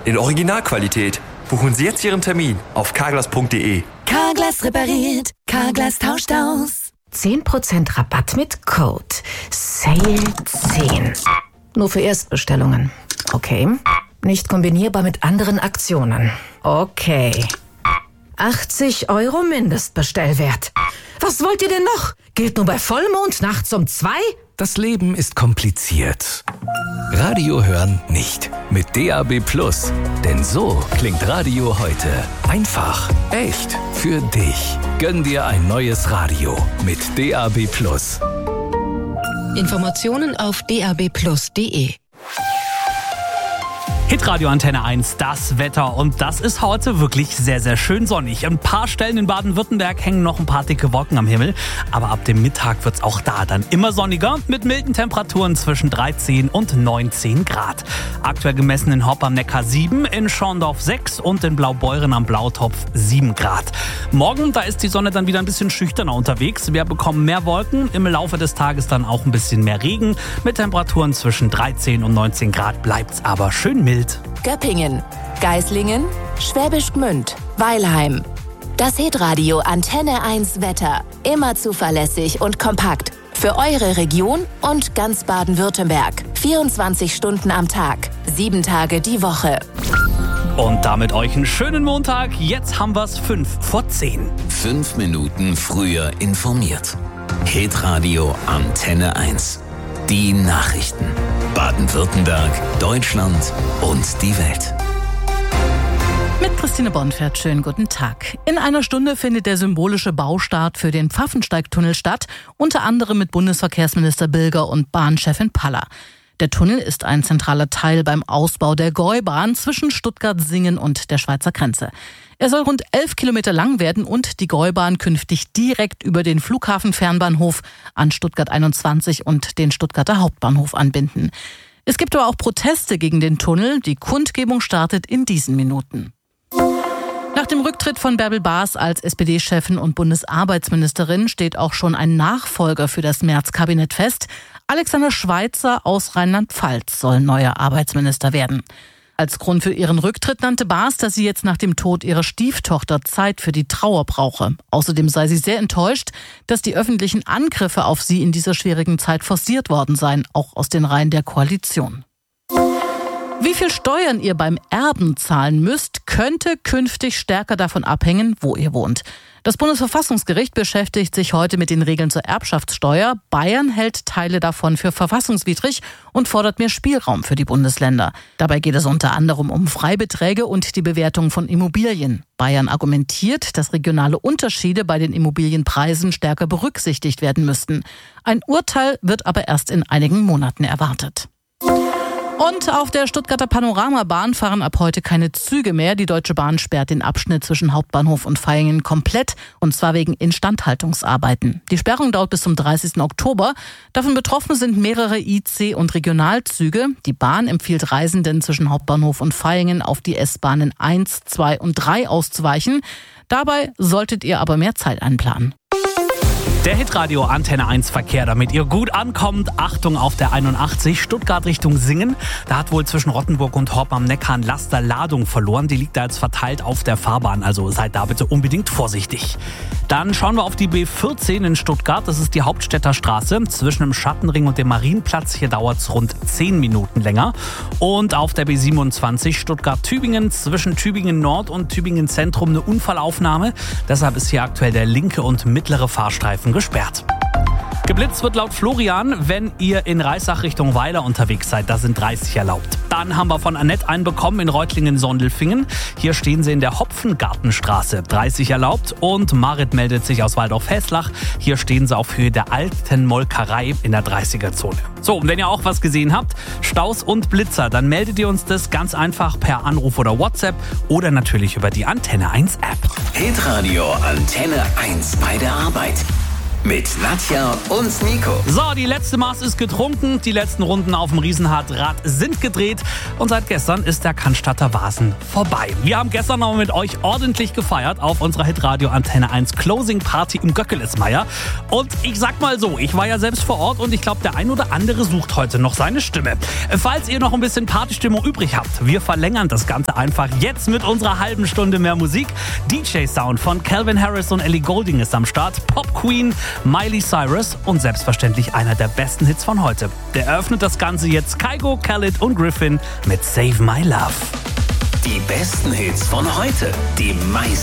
in Originalqualität. Buchen Sie jetzt Ihren Termin auf carglass.de. Carglass repariert, Carglass tauscht aus. 10% Rabatt mit Code SALE10. Nur für Erstbestellungen. Okay. Nicht kombinierbar mit anderen Aktionen. Okay. 80 € Mindestbestellwert. Was wollt ihr denn noch? Gilt nur bei Vollmond nachts um 2? Das Leben ist kompliziert. Radio hören nicht. Mit DAB+. Denn so klingt Radio heute. Einfach, echt, für dich. Gönn dir ein neues Radio mit DAB+. Informationen auf dabplus.de. Hitradio Antenne 1, das Wetter. Und das ist heute wirklich sehr, sehr schön sonnig. Ein paar Stellen in Baden-Württemberg hängen noch ein paar dicke Wolken am Himmel. Aber ab dem Mittag wird's auch da dann immer sonniger mit milden Temperaturen zwischen 13 und 19 Grad. Aktuell gemessen in Hopp am Neckar 7, in Schorndorf 6 und in Blaubeuren am Blautopf 7 Grad. Morgen, da ist die Sonne dann wieder ein bisschen schüchterner unterwegs. Wir bekommen mehr Wolken, im Laufe des Tages dann auch ein bisschen mehr Regen. Mit Temperaturen zwischen 13 und 19 Grad bleibt's aber schön mild. Göppingen, Geislingen, Schwäbisch Gmünd, Weilheim. Das Hitradio Antenne 1 Wetter. Immer zuverlässig und kompakt. Für eure Region und ganz Baden-Württemberg. 24 Stunden am Tag, 7 Tage die Woche. Und damit euch einen schönen Montag. Jetzt haben wir's 5:10. 5 Minuten früher informiert. Hitradio Antenne 1. Die Nachrichten. Baden-Württemberg, Deutschland und die Welt. Mit Christine Bonfert, schönen guten Tag. In einer Stunde findet der symbolische Baustart für den Pfaffensteigtunnel statt, unter anderem mit Bundesverkehrsminister Bilger und Bahnchefin Paller. Der Tunnel ist ein zentraler Teil beim Ausbau der Gäubahn zwischen Stuttgart-Singen und der Schweizer Grenze. Er soll rund 11 Kilometer lang werden und die Gäubahn künftig direkt über den Flughafenfernbahnhof an Stuttgart 21 und den Stuttgarter Hauptbahnhof anbinden. Es gibt aber auch Proteste gegen den Tunnel. Die Kundgebung startet in diesen Minuten. Nach dem Rücktritt von Bärbel Baas als SPD-Chefin und Bundesarbeitsministerin steht auch schon ein Nachfolger für das März-Kabinett fest. Alexander Schweitzer aus Rheinland-Pfalz soll neuer Arbeitsminister werden. Als Grund für ihren Rücktritt nannte Baas, dass sie jetzt nach dem Tod ihrer Stieftochter Zeit für die Trauer brauche. Außerdem sei sie sehr enttäuscht, dass die öffentlichen Angriffe auf sie in dieser schwierigen Zeit forciert worden seien, auch aus den Reihen der Koalition. Wie viel Steuern ihr beim Erben zahlen müsst, könnte künftig stärker davon abhängen, wo ihr wohnt. Das Bundesverfassungsgericht beschäftigt sich heute mit den Regeln zur Erbschaftssteuer. Bayern hält Teile davon für verfassungswidrig und fordert mehr Spielraum für die Bundesländer. Dabei geht es unter anderem um Freibeträge und die Bewertung von Immobilien. Bayern argumentiert, dass regionale Unterschiede bei den Immobilienpreisen stärker berücksichtigt werden müssten. Ein Urteil wird aber erst in einigen Monaten erwartet. Und auf der Stuttgarter Panoramabahn fahren ab heute keine Züge mehr. Die Deutsche Bahn sperrt den Abschnitt zwischen Hauptbahnhof und Vaihingen komplett, und zwar wegen Instandhaltungsarbeiten. Die Sperrung dauert bis zum 30. Oktober. Davon betroffen sind mehrere IC- und Regionalzüge. Die Bahn empfiehlt Reisenden zwischen Hauptbahnhof und Vaihingen auf die S-Bahnen 1, 2 und 3 auszuweichen. Dabei solltet ihr aber mehr Zeit einplanen. Der Hitradio Antenne 1 Verkehr, damit ihr gut ankommt. Achtung auf der 81 Stuttgart Richtung Singen. Da hat wohl zwischen Rottenburg und Horb am Neckar ein Laster Ladung verloren. Die liegt da jetzt verteilt auf der Fahrbahn. Also seid da bitte unbedingt vorsichtig. Dann schauen wir auf die B14 in Stuttgart. Das ist die Hauptstädter Straße zwischen dem Schattenring und dem Marienplatz. Hier dauert es rund 10 Minuten länger. Und auf der B27 Stuttgart-Tübingen zwischen Tübingen Nord und Tübingen Zentrum eine Unfallaufnahme. Deshalb ist hier aktuell der linke und mittlere Fahrstreifen gesperrt. Geblitzt wird laut Florian, wenn ihr in Reissach Richtung Weiler unterwegs seid. Da sind 30 erlaubt. Dann haben wir von Annette einen bekommen in Reutlingen-Sondelfingen. Hier stehen sie in der Hopfengartenstraße. 30 erlaubt. Und Marit meldet sich aus Waldorf-Heslach. Hier stehen sie auf Höhe der alten Molkerei in der 30er-Zone. So, und wenn ihr auch was gesehen habt, Staus und Blitzer, dann meldet ihr uns das ganz einfach per Anruf oder WhatsApp oder natürlich über die Antenne 1 App. Hitradio Antenne 1 bei der Arbeit. mit Nadja und Nico. So, die letzte Maß ist getrunken, die letzten Runden auf dem Riesenrad sind gedreht und seit gestern ist der Cannstatter Wasen vorbei. Wir haben gestern noch mit euch ordentlich gefeiert auf unserer Hitradio Antenne 1 Closing Party im Göckelesmeier. Und ich sag mal so, ich war ja selbst vor Ort und ich glaube, der ein oder andere sucht heute noch seine Stimme. Falls ihr noch ein bisschen Partystimmung übrig habt, wir verlängern das Ganze einfach jetzt mit unserer halben Stunde mehr Musik. DJ-Sound von Calvin Harris und Ellie Goulding ist am Start, Pop Queen, Miley Cyrus und selbstverständlich einer der besten Hits von heute. Der eröffnet das Ganze jetzt Kygo, Khalid und Griffin mit Save My Love. Die besten Hits von heute, die meisten